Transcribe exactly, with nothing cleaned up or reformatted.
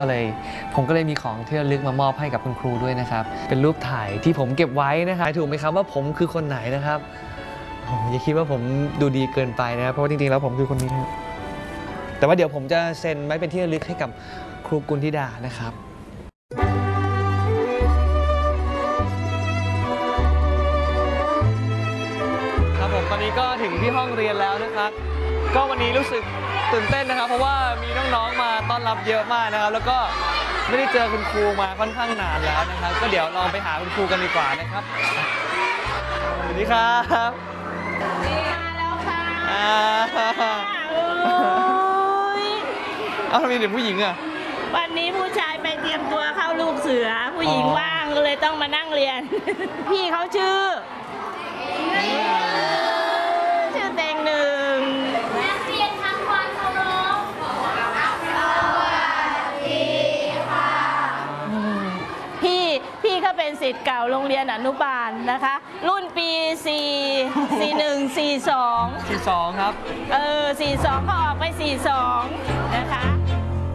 ก็เลยผมก็เลยมีของที่ระลึกมามอบให้กับคุณครูด้วยนะครับเป็นรูปถ่ายที่ผมเก็บไว้นะครับถูกไหมครับว่าผมคือคนไหนนะครับอย่าคิดว่าผมดูดีเกินไปนะครับเพราะว่าจริงๆแล้วผมคือคนนี้นะแต่ว่าเดี๋ยวผมจะเซ็นไว้เป็นที่ระลึกให้กับครูกุลธิดานะครับครับผมตอนนี้ก็ถึงที่ห้องเรียนแล้วนะครับก็วันนี้รู้สึกตื่นเต้นนะครับเพราะว่ามีน้องๆมาต้อนรับเยอะมากนะครับแล้วก็ไม่ได้เจอคุณครูมาค่อนข้างนานแล้วนะครับก็เดี๋ยวลองไปหาคุณครูกันดีกว่านะครับสวัสดีครับนี่มาแล้วค่ะเอาทำไมเด็กผู้หญิงอ่ะวันนี้ผู้ชายไปเตรียมตัวเข้าลูกเสือผู้หญิงว่างก็เลยต้องมานั่งเรียนพี่เขาชื่อชื่อเต็งหนึ่งนักเรียนทำความเคารพพี่พี่เขาเป็นศิษย์เก่าโรงเรียนอนุบาลนะคะรุ่นปีสี่ สี่หนึ่ง สี่สองสี่สองครับเออสี่สองเขาออกไปสี่สองนะคะ